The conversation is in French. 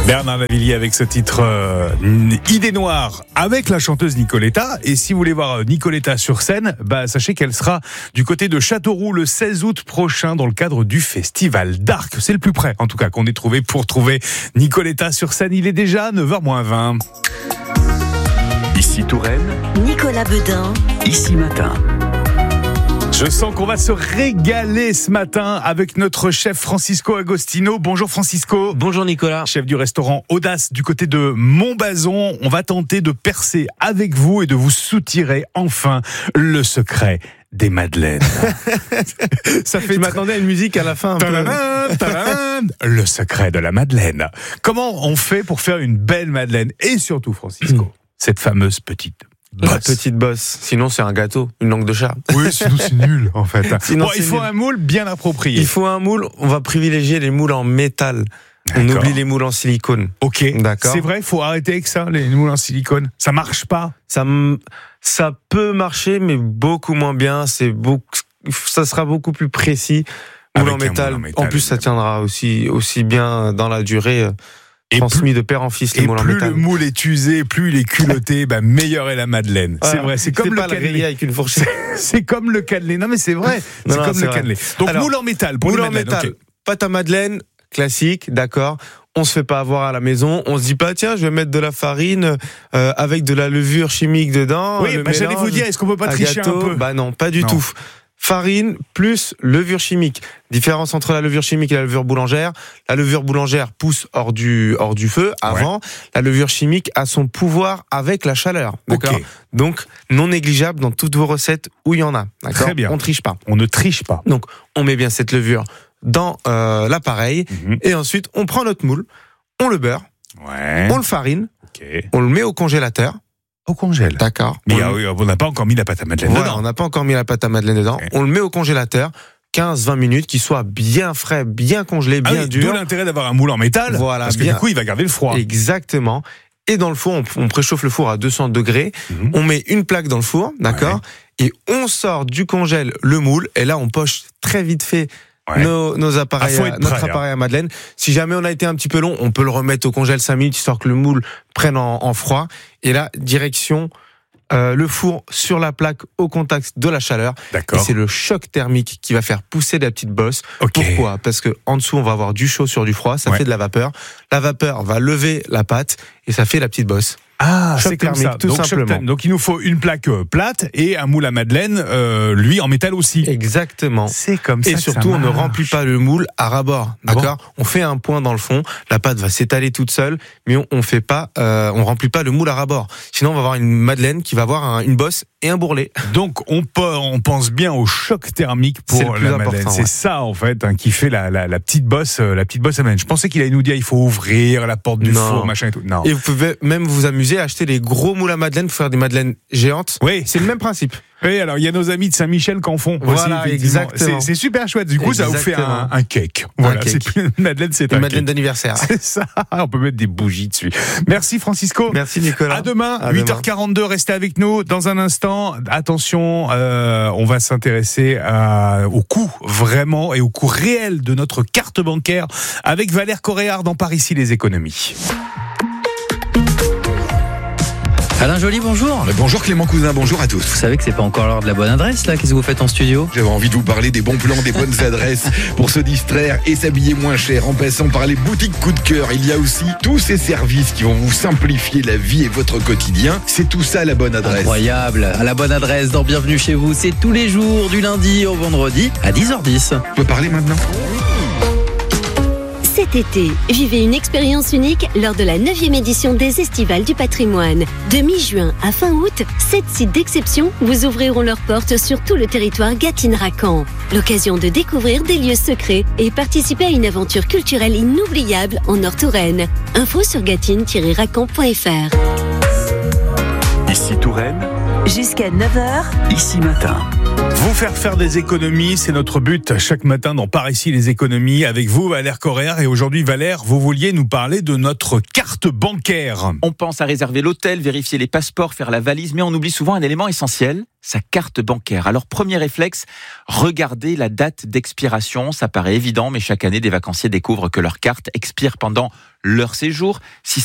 Bernard Lavilliers avec ce titre Idée Noire avec la chanteuse Nicoletta. Et si vous voulez voir Nicoletta sur scène, sachez qu'elle sera du côté de Châteauroux le 16 août prochain dans le cadre du Festival d'Arc. C'est le plus près, en tout cas, qu'on ait trouvé pour trouver Nicoletta sur scène. Il est déjà 9h-20. Ici Touraine, Nicolas Beudin, Ici Matin. Je sens qu'on va se régaler ce matin avec notre chef Francisco Agostino. Bonjour Francisco. Bonjour Nicolas. Chef du restaurant Audace du côté de Montbazon. On va tenter de percer avec vous et de vous soutirer enfin le secret des madeleines. Ça fait. Je m'attendais à une musique à la fin. Le secret de la madeleine. Comment on fait pour faire une belle madeleine? Et surtout Francisco, cette fameuse petite bosse. La petite bosse. Sinon, c'est un gâteau, une langue de chat. Oui, sinon c'est nul, en fait. Sinon, il faut un moule bien approprié. Il faut un moule. On va privilégier les moules en métal. On oublie les moules en silicone. Ok. D'accord. C'est vrai, il faut arrêter avec ça, les moules en silicone. Ça marche pas. Ça peut marcher, mais beaucoup moins bien. Ça sera beaucoup plus précis. Moule en métal. En plus, ça tiendra aussi bien dans la durée. Transmis de père en fils, les moules en métal. Plus le moule est usé, plus il est culotté, meilleure est la madeleine. Voilà. C'est vrai, c'est comme le cannelé. Avec une fourchette. C'est comme le cannelé. Non mais c'est vrai, c'est comme le cannelé. Donc alors, moule en métal pour les madeleines. Moule en métal, okay. Pâte à madeleine, classique, d'accord. On se fait pas avoir à la maison. On se dit pas, tiens, je vais mettre de la farine avec de la levure chimique dedans. Oui, j'allais vous dire, est-ce qu'on peut pas tricher un peu? Non, pas du tout. Farine plus levure chimique. Différence entre la levure chimique et la levure boulangère. La levure boulangère pousse hors du feu avant. Ouais. La levure chimique a son pouvoir avec la chaleur. D'accord. Okay. Donc, non négligeable dans toutes vos recettes où il y en a. D'accord. Très bien. On triche pas. On ne triche pas. Donc, on met bien cette levure dans l'appareil. Et ensuite, on prend notre moule, on le beurre, on le farine, on le met au congélateur. Au congèle. D'accord. Mais on n'a pas encore mis la pâte à madeleine dedans. On n'a pas encore mis la pâte à madeleine dedans. Okay. On le met au congélateur, 15-20 minutes, qu'il soit bien frais, bien congelé, bien dur. D'où l'intérêt d'avoir un moule en métal. Voilà, parce que du coup, il va garder le froid. Exactement. Et dans le four, on préchauffe le four à 200 degrés. On met une plaque dans le four, d'accord. Et on sort du congèle le moule. Et là, on poche très vite fait nos appareils, notre appareil à madeleine. Si jamais on a été un petit peu long, on peut le remettre au congèle 5 minutes, histoire que le moule prenne en froid. Et là, direction le four sur la plaque au contact de la chaleur. D'accord. Et c'est le choc thermique qui va faire pousser la petite bosse. Okay. Pourquoi ? Parce que en dessous, on va avoir du chaud sur du froid, ça fait de la vapeur. La vapeur va lever la pâte et ça fait la petite bosse. Ah, choc c'est comme thermique, ça. tout simplement. Donc il nous faut une plaque plate et un moule à madeleine, lui en métal aussi. Exactement. C'est comme ça. Et surtout, on ne remplit pas le moule à ras-bord. D'accord. Bon. On fait un point dans le fond. La pâte va s'étaler toute seule, mais on fait pas, on remplit pas le moule à ras-bord. Sinon, on va avoir une madeleine qui va avoir une bosse et un bourrelet. Donc on pense bien au choc thermique pour la madeleine. C'est ça en fait qui fait la petite bosse à madeleine. Je pensais qu'il allait nous dire il faut ouvrir la porte du four, machin et tout. Non. Et vous pouvez même vous amuser à acheter les gros moules à madeleine pour faire des madeleines géantes. Oui, c'est le même principe. Oui, alors il y a nos amis de Saint-Michel qui en font. Voilà, aussi, exactement. C'est super chouette. Du coup, ça vous fait un cake. Voilà, c'est plus une madeleine, c'est un madeleine cake. d'anniversaire. C'est ça. On peut mettre des bougies dessus. Merci Francisco. Merci Nicolas. À demain, 8h42. Restez avec nous. Dans un instant, attention, on va s'intéresser au coût vraiment et au coût réel de notre carte bancaire avec Valère Coréard dans Par ici les économies. Alain Joly, bonjour. Bonjour Clément Cousin, bonjour à tous. Vous savez que c'est pas encore l'heure de la bonne adresse là, qu'est-ce que vous faites en studio ? J'avais envie de vous parler des bons plans, des bonnes adresses pour se distraire et s'habiller moins cher en passant par les boutiques coup de cœur. Il y a aussi tous ces services qui vont vous simplifier la vie et votre quotidien. C'est tout ça la bonne adresse. Incroyable, à la bonne adresse dans Bienvenue chez vous, c'est tous les jours du lundi au vendredi à 10h10. On peut parler maintenant ? Cet été, vivez une expérience unique lors de la 9e édition des Estivales du Patrimoine. De mi-juin à fin août, 7 sites d'exception vous ouvriront leurs portes sur tout le territoire Gâtine-Racan. L'occasion de découvrir des lieux secrets et participer à une aventure culturelle inoubliable en Nord-Touraine. Info sur gatine-racan.fr. Ici Touraine, jusqu'à 9h, Ici Matin. Vous faire des économies, c'est notre but chaque matin dans Par ici les économies avec vous Valère Correa. Et aujourd'hui Valère, vous vouliez nous parler de notre carte bancaire. On pense à réserver l'hôtel, vérifier les passeports, faire la valise, mais on oublie souvent un élément essentiel, sa carte bancaire. Alors premier réflexe, regardez la date d'expiration. Ça paraît évident, mais chaque année des vacanciers découvrent que leur carte expire pendant leur séjour. Si